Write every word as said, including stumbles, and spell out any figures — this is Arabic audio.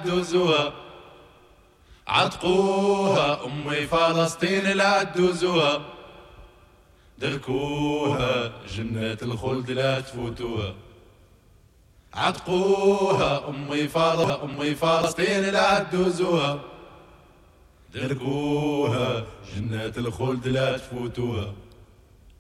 تدوزوها، عتقوها أمي فلسطين لا تدوزوها، دركوها جنة الخلد لا تفوتوها، عتقوها أمي فلسطين أمي فلسطين لا تدوزوها، دركوها جنة الخلد لا تفوتوها.